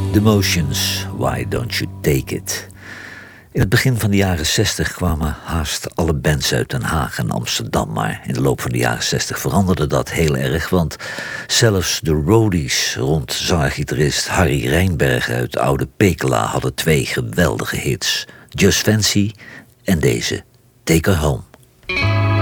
The Motions, Why Don't You Take It? In het begin van de jaren 60 kwamen haast alle bands uit Den Haag en Amsterdam. Maar in de loop van de jaren 60 veranderde dat heel erg. Want zelfs de roadies rond zanger-gitarist Harry Rijnberg uit Oude Pekela hadden 2 geweldige hits. Just Fancy en deze, Take Her Home.